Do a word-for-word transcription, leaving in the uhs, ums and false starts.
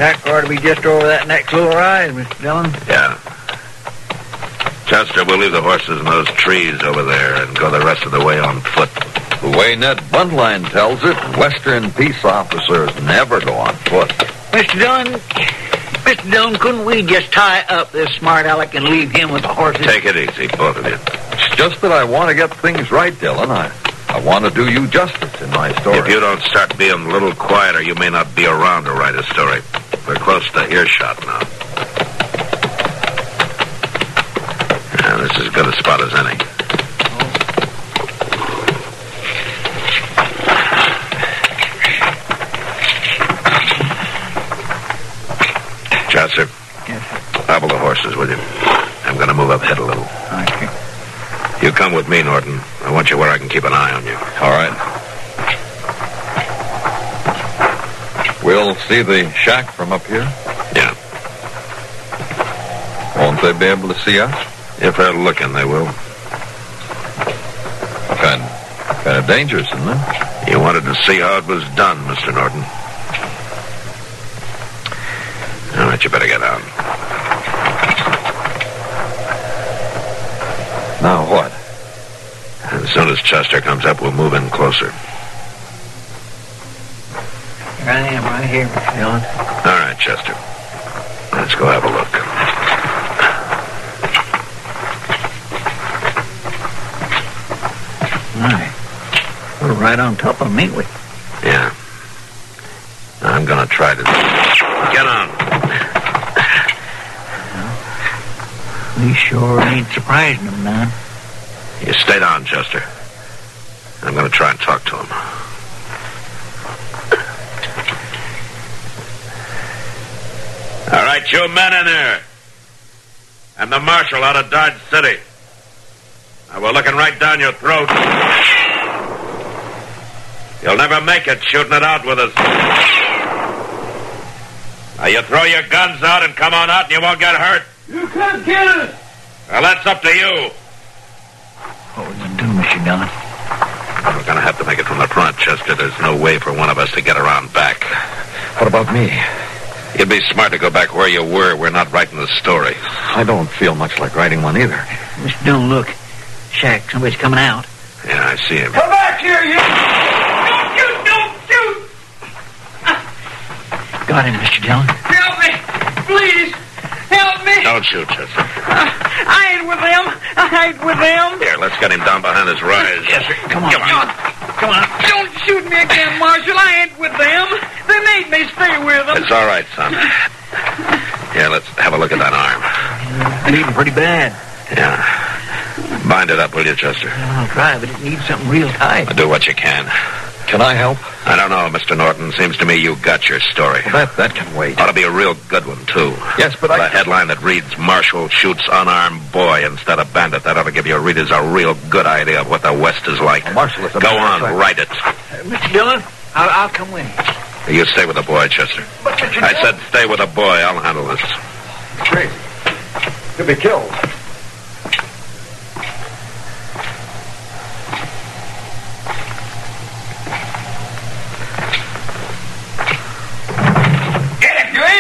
Shack ought to be just over that next little rise, Mister Dillon. Yeah. Chester, we'll leave the horses in those trees over there and go the rest of the way on foot. The way Ned Buntline tells it, Western peace officers never go on foot. Mister Dillon, Mister Dillon, couldn't we just tie up this smart aleck and leave him with the horses? Take it easy, both of you. It's just that I want to get things right, Dillon. I, I want to do you justice in my story. If you don't start being a little quieter, you may not be around to write a story. We're close to earshot now. Yeah, this is as good a spot as any. Chester. Yes, sir. Hobble the horses, will you? I'm going to move up ahead a little. Okay. You come with me, Norton. I want you where I can keep an eye on you. All right. We'll see the shack from up here? Yeah. Won't they be able to see us? If they're looking, they will. Kind, kind of dangerous, isn't it? You wanted to see how it was done, Mister Norton. All right, you better get down. Now what? As soon as Chester comes up, we'll move in closer. Here I am, right here, Mister Dillon. All right, Chester. Let's go have a look. Right. We're right on top of them, ain't we? Yeah. I'm going to try to... Get on. We sure ain't surprising them none. You stay down, Chester. I'm going to try and talk to him. All right, you men in there. I'm the marshal out of Dodge City. Now, we're looking right down your throat. You'll never make it shooting it out with us. Now, you throw your guns out and come on out and you won't get hurt. You can't kill us. Well, that's up to you. What we gonna do, Mister Dillon? We're going to have to make it from the front, Chester. There's no way for one of us to get around back. What about me? You'd be smart to go back where you were. We're not writing the story. I don't feel much like writing one either. Mister Dillon, look. Shack, somebody's coming out. Yeah, I see him. Come back here, you. Don't shoot, don't shoot. Got him, Mister Dillon. Help me, please. Help me. Don't shoot, Chester. Uh, I ain't with them. I ain't with them. Here, let's get him down behind his rise. Yes, sir. Come on. Come on. Come on. Don't shoot me again, Marshal. I ain't with them. They made me stay with them. It's all right, son. Here, let's have a look at that arm. Bleeding pretty bad. Yeah. Bind it up, will you, Chester? I'll try, but it needs something real tight. Do what you can. Can I help? I don't know, Mister Norton. Seems to me you got your story. Well, that, that can wait. Ought to be a real good one, too. Yes, but I... The headline that reads, Marshal shoots unarmed boy instead of bandit. That ought to give your readers a real good idea of what the West is like. Well, Marshal is a... Go on, write it. Uh, Mister Dillon, I'll, I'll come with you. You stay with the boy, Chester. But, Mister I said stay with the boy. I'll handle this. Great. He'll be killed.